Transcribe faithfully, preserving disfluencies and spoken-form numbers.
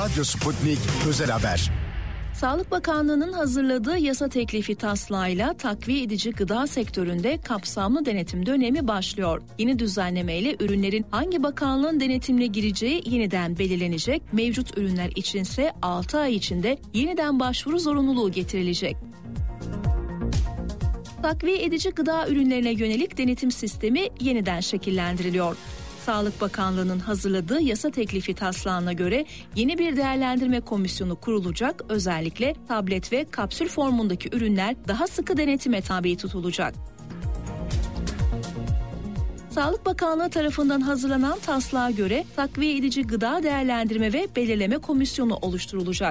Radyo Sputnik Özel Haber. Sağlık Bakanlığı'nın hazırladığı yasa teklifi taslağıyla takviye edici gıda sektöründe kapsamlı denetim dönemi başlıyor. Yeni düzenlemeyle ürünlerin hangi bakanlığın denetimine gireceği yeniden belirlenecek. Mevcut ürünler içinse altı ay içinde yeniden başvuru zorunluluğu getirilecek. Takviye edici gıda ürünlerine yönelik denetim sistemi yeniden şekillendiriliyor. Sağlık Bakanlığı'nın hazırladığı yasa teklifi taslağına göre yeni bir değerlendirme komisyonu kurulacak. Özellikle tablet ve kapsül formundaki ürünler daha sıkı denetime tabi tutulacak. Sağlık Bakanlığı tarafından hazırlanan taslağa göre takviye edici gıda değerlendirme ve belirleme komisyonu oluşturulacak.